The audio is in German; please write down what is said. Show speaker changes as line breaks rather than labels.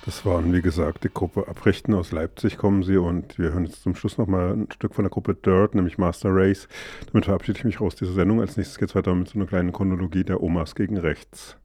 Das waren, wie gesagt, die Gruppe Abrichten aus Leipzig kommen sie und wir hören jetzt zum Schluss nochmal ein Stück von der Gruppe Dirt, nämlich Master Race. Damit verabschiede ich mich aus dieser Sendung. Als nächstes geht es weiter mit so einer kleinen Chronologie der Omas gegen Rechts.